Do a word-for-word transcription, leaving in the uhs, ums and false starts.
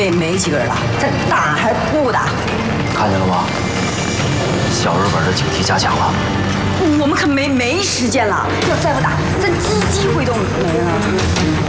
没没几个人了，咱打还是不打？ 看见了吗？小日本的警惕加强了。 我们可没没时间了，要再不打，咱基机会都没了。